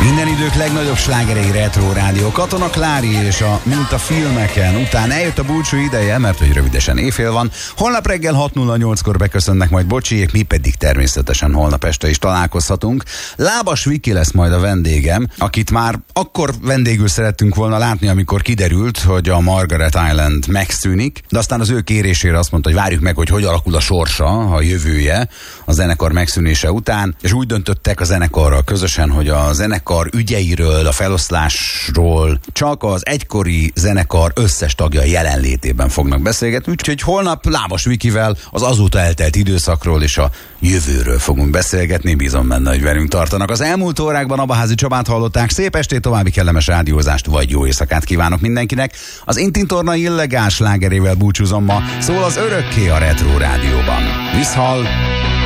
Minden idők legnagyobb slágerei Retro Rádió. Katona Klári és a Mint a filmeken után eljött a búcsú ideje, mert hogy rövidesen éjfél van. Holnap reggel 6:08-kor beköszönnek majd bocsiék, mi pedig természetesen holnap este is találkozhatunk. Lábas Viki lesz majd a vendégem, akit már akkor vendégül szerettünk volna látni, amikor kiderült, hogy a Margaret Island megszűnik, de aztán az ő kérésére azt mondta, hogy várjuk meg, hogy alakul a sorsa, a jövője a zenekar megszűnése után, és úgy döntöttek a zenekarral közösen, hogy a zenekar ügyeiről, a feloszlásról csak az egykori zenekar összes tagja jelenlétében fognak beszélgetni, úgyhogy holnap Lábas Vikivel az azóta eltelt időszakról és a jövőről fogunk beszélgetni, bízom benne, hogy velünk tartanak. Az elmúlt órákban Abaházi Csabát hallották, szép estét, további kellemes rádiózást vagy jó éjszakát kívánok mindenkinek. Az Intin Torna illegál slágerével búcsúzom ma, szól az örökké a Retro Rádióban. Viszhall!